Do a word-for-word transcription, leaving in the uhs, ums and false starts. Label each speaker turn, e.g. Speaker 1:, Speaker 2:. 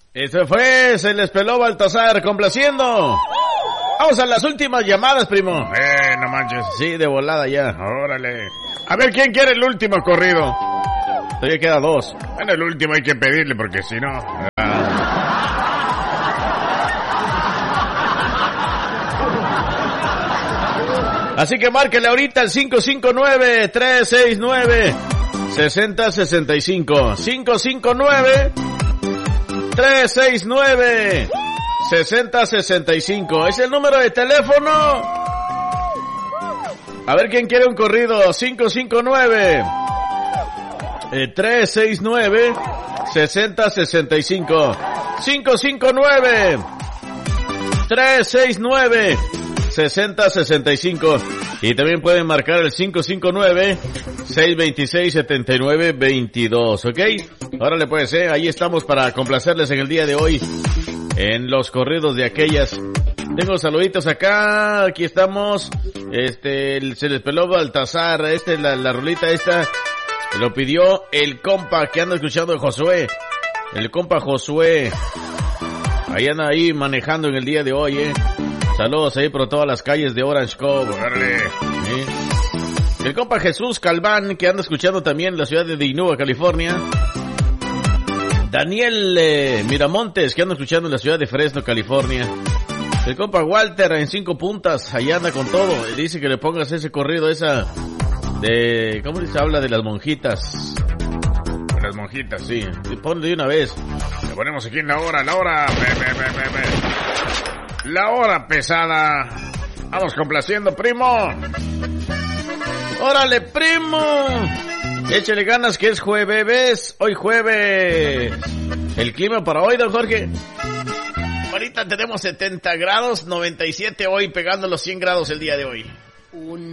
Speaker 1: Eso fue, se les peló Baltasar, complaciendo. Vamos a las últimas llamadas, primo.
Speaker 2: Eh, no manches.
Speaker 1: Sí, de volada ya.
Speaker 2: Órale. A ver, ¿quién quiere el último corrido?
Speaker 1: Todavía queda dos.
Speaker 2: Bueno, el último hay que pedirle porque si no... Ah.
Speaker 1: Así que márquele ahorita al cinco cinco nueve, tres seis nueve, seis cero seis cinco. cinco cinco nueve, tres seis nueve, seis cero seis cinco. Es el número de teléfono. A ver quién quiere un corrido. cinco cinco nueve, tres seis nueve, seis cero seis cinco. cinco cinco nueve, tres seis nueve, seis cero seis cinco. Y también pueden marcar el cinco cinco nueve, seis dos seis, siete nueve dos dos, ¿ok? Órale pues, eh, ahí estamos para complacerles en el día de hoy en los corridos de aquellas. Tengo saluditos acá, aquí estamos. Este, el, se les peló Baltasar, este, la, la rolita esta, lo pidió el compa que anda escuchando, Josué. El compa Josué. Ahí anda ahí manejando en el día de hoy, eh. Saludos ahí por todas las calles de Orange Cove. ¿Sí? El compa Jesús Calván, que anda escuchando también en la ciudad de Dinúa, California. Daniel eh, Miramontes, que anda escuchando en la ciudad de Fresno, California. El compa Walter en Cinco Puntas, ahí anda con todo. Dice que le pongas ese corrido, esa de... ¿Cómo se habla? De las monjitas.
Speaker 2: Las monjitas,
Speaker 1: sí. Ponle de una vez.
Speaker 2: Le ponemos aquí en la hora, la hora... Ve, ve, ve, ve, ve. La hora pesada. Vamos complaciendo, primo.
Speaker 1: ¡Órale, primo! Échale ganas que es jueves. Hoy jueves. El clima para hoy, don Jorge. Ahorita tenemos setenta grados, noventa y siete hoy, pegando los cien grados el día de hoy. Un